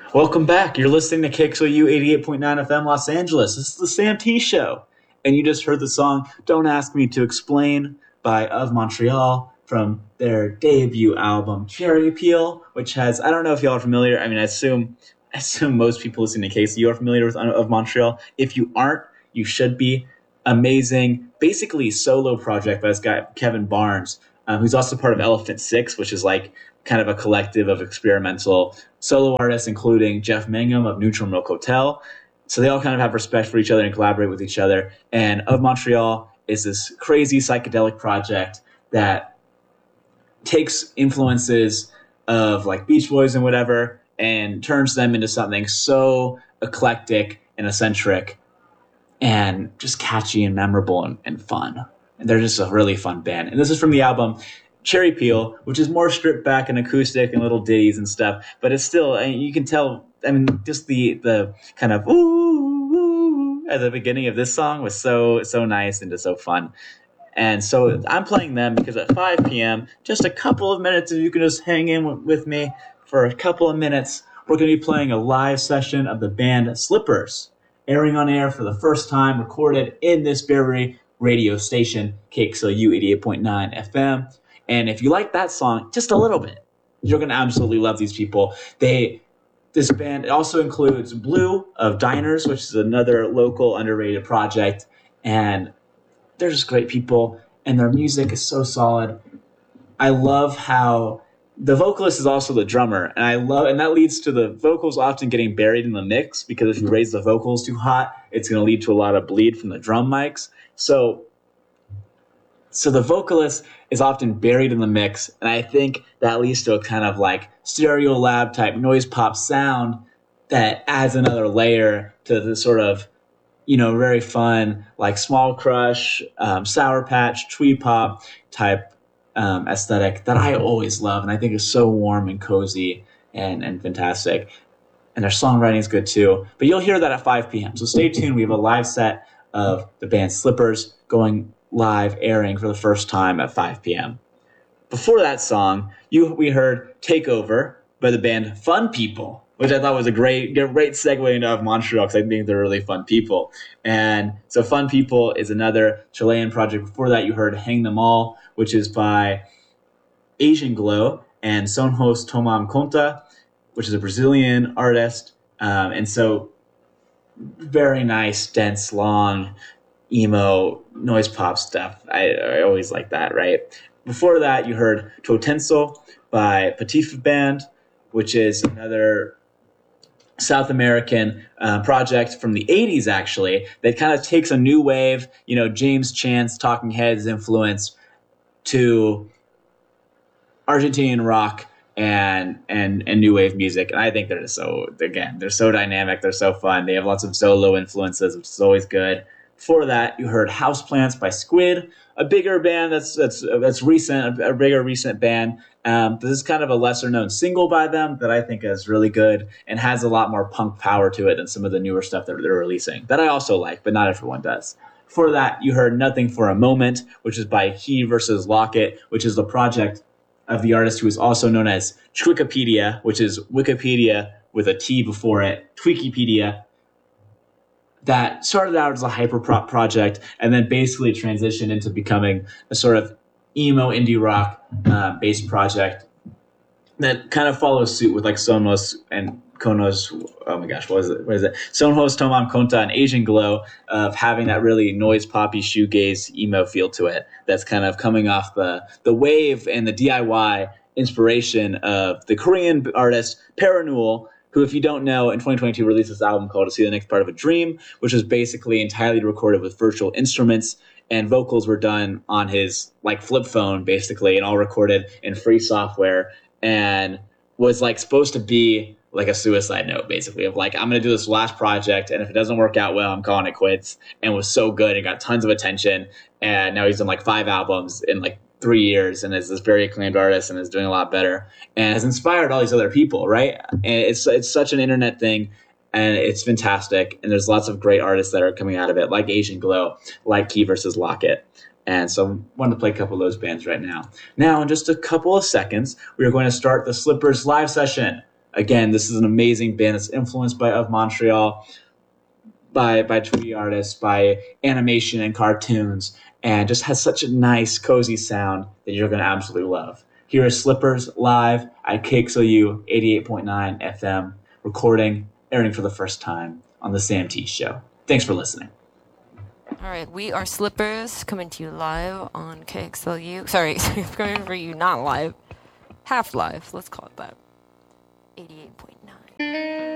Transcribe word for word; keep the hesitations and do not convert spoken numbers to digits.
Welcome back. You're listening to K X L U eighty-eight point nine F M Los Angeles. This is the Sam T Show. And you just heard the song Don't Ask Me to Explain by Of Montreal from their debut album Cherry Peel, which has, I don't know if y'all are familiar. I mean, I assume I assume most people listening to K C are familiar with Of Montreal. If you aren't, you should be. Amazing, basically solo project by this guy, Kevin Barnes, um, who's also part of Elephant Six, which is like kind of a collective of experimental solo artists, including Jeff Mangum of Neutral Milk Hotel. So they all kind of have respect for each other and collaborate with each other. And Of Montreal is this crazy psychedelic project that takes influences of like Beach Boys and whatever and turns them into something so eclectic and eccentric and just catchy and memorable and, and fun. And they're just a really fun band. And this is from the album Cherry Peel, which is more stripped back and acoustic and little ditties and stuff. But it's still, I mean, you can tell, I mean, just the the kind of ooh, ooh at the beginning of this song was so, so nice and just so fun. And so I'm playing them because at five p.m., just a couple of minutes, if you can just hang in w- with me for a couple of minutes, we're going to be playing a live session of the band Slippers, airing on air for the first time, recorded in this very radio station, K X L U eighty-eight point nine F M. And if you like that song just a little bit, you're going to absolutely love these people. They, this band it also includes Blue of Diners, which is another local underrated project. And they're just great people, and their music is so solid. I love how the vocalist is also the drummer, and I love, and that leads to the vocals often getting buried in the mix, because if you raise the vocals too hot, it's going to lead to a lot of bleed from the drum mics. So, so the vocalist is often buried in the mix, and I think that leads to a kind of like Stereo Lab type noise pop sound that adds another layer to the sort of, you know, very fun, like Small Crush, um, Sour Patch, Twee Pop type um, aesthetic that I always love, and I think is so warm and cozy and, and fantastic. And their songwriting is good too. But you'll hear that at five p.m. So stay tuned. We have a live set of the band Slippers going live, airing for the first time at five p.m. Before that song, you we heard Takeover by the band Fun People, which I thought was a great, great segue into Of Montreal, because I think they're really fun people. And so Fun People is another Chilean project. Before that, you heard Hang Them All, which is by Asian Glow and Sonhos Tomam Conta, which is a Brazilian artist. Um, and so very nice, dense, long, emo, noise pop stuff. I, I always like that, right? Before that, you heard Totenso by Patifa Band, which is another South American uh, project from the eighties, actually, that kind of takes a new wave, you know, James Chance, Talking Heads influence to Argentinian rock and and and new wave music. And I think they're so, again, they're so dynamic, they're so fun. They have lots of solo influences, which is always good. Before that, you heard Houseplants by Squid, a bigger band that's that's that's recent, a, a bigger recent band. Um, this is kind of a lesser known single by them that I think is really good and has a lot more punk power to it than some of the newer stuff that they're releasing, that I also like, but not everyone does. Before that, you heard Nothing for a Moment, which is by He versus Locket, which is the project of the artist who is also known as Twikipedia, which is Wikipedia with a T before it, Twikipedia, that started out as a hyperpop project and then basically transitioned into becoming a sort of emo indie rock uh, based project that kind of follows suit with like Sonos and Konos. Oh my gosh, what is it? What is it? Sonhos Tomam Conta and Asian Glow, of having that really noise poppy shoegaze emo feel to it. That's kind of coming off the the wave and the D I Y inspiration of the Korean artist Parannoul, who, if you don't know, in twenty twenty-two released this album called To See the Next Part of a Dream, which was basically entirely recorded with virtual instruments, and vocals were done on his like flip phone, basically, and all recorded in free software, and was like supposed to be like a suicide note, basically, of like, I'm going to do this last project, and if it doesn't work out well, I'm calling it quits. And was so good and got tons of attention, and now he's done like five albums in like three years and is this very acclaimed artist and is doing a lot better and has inspired all these other people, right? And it's it's such an internet thing, and it's fantastic. And there's lots of great artists that are coming out of it, like Asian Glow, like Key versus Locket. And so I wanted to play a couple of those bands right now. Now, in just a couple of seconds, we are going to start the Slippers live session. Again, this is an amazing band that's influenced by Of Montreal, by by Tweety artists, by animation and cartoons, and just has such a nice, cozy sound that you're going to absolutely love. Here are Slippers live at K X L U eighty-eight point nine F M, recording, airing for the first time on The Sam T Show. Thanks for listening. All right, we are Slippers, coming to you live on K X L U. Sorry, coming for you not live, half live, let's call it that. eighty-eight point nine.